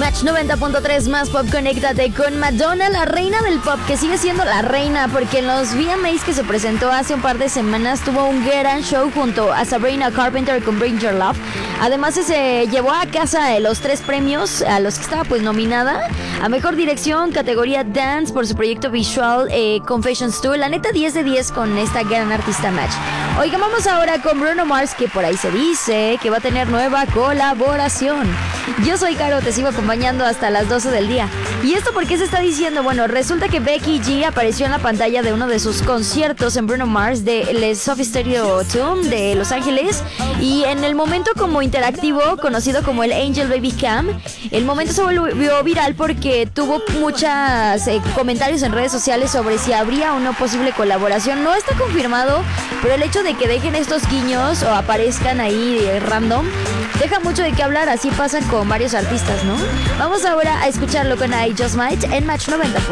Match 90.3 más pop, conéctate con Madonna, la reina del pop, que sigue siendo la reina, porque en los VMAs que se presentó hace un par de semanas tuvo un gran show junto a Sabrina Carpenter con Bring Your Love. Además se llevó a casa los 3 premios a los que estaba pues nominada a Mejor Dirección, categoría Dance por su proyecto visual Confessions 2. La neta 10 de 10 con esta gran artista Match. Oigan, vamos ahora con Bruno Mars, que por ahí se dice que va a tener nueva colaboración. Yo soy Caro, te sigo acompañando hasta las 12 del día. ¿Y esto por qué se está diciendo? Bueno, resulta que Becky G apareció en la pantalla de uno de sus conciertos en Bruno Mars de el Sophie Stereo Tomb de Los Ángeles, y en el momento como interactivo conocido como el Angel Baby Cam, el momento se volvió viral porque tuvo muchos comentarios en redes sociales sobre si habría o no posible colaboración. No está confirmado, pero el hecho de que dejen estos guiños o aparezcan ahí random deja mucho de qué hablar. Así pasan con varios artistas, ¿no? Vamos ahora a escucharlo con I Just Might en Match 90.